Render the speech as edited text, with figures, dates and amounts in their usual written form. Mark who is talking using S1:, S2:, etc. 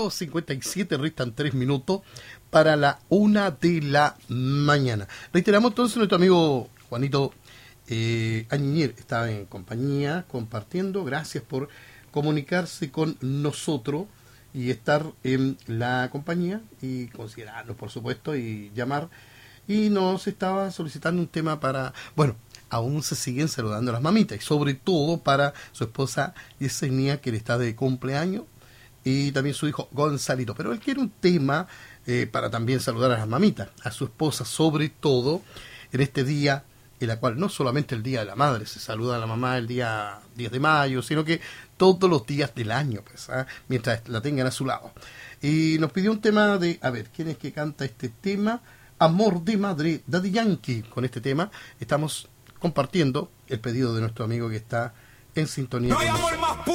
S1: 8:57, restan 3 minutos para la 1:00 a.m. Reiteramos entonces, nuestro amigo Juanito Añiñer estaba en compañía, compartiendo. Gracias por comunicarse con nosotros y estar en la compañía y considerarnos, por supuesto, y llamar. Y nos estaba solicitando un tema para... Bueno, aún se siguen saludando a las mamitas, y sobre todo para su esposa Yesenia, que le está de cumpleaños, y también su hijo Gonzalito. Pero él quiere un tema para también saludar a las mamitas, a su esposa, sobre todo en este día, en la cual no solamente el Día de la Madre se saluda a la mamá el día 10 de mayo, sino que todos los días del año, pues, mientras la tengan a su lado. Y nos pidió un tema de, a ver, ¿quién es que canta este tema? Amor de Madre, Daddy Yankee. Con este tema estamos compartiendo el pedido de nuestro amigo que está en sintonía.
S2: No hay amor más puro